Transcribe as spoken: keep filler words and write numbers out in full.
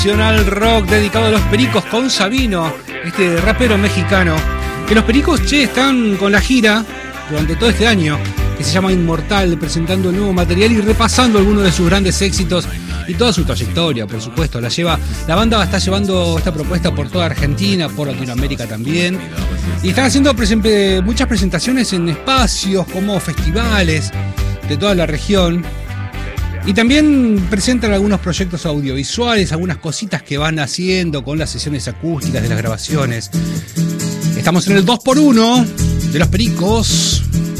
Nacional Rock dedicado a los Pericos con Sabino, este rapero mexicano. Que los Pericos, che, están con la gira durante todo este año, que se llama Inmortal, presentando el nuevo material y repasando algunos de sus grandes éxitos y toda su trayectoria, por supuesto. La lleva, la banda está llevando esta propuesta por toda Argentina, por Latinoamérica también. Y están haciendo presen- muchas presentaciones en espacios como festivales de toda la región. Y también presentan algunos proyectos audiovisuales, algunas cositas que van haciendo con las sesiones acústicas de las grabaciones. Estamos en el dos por uno de los Pericos.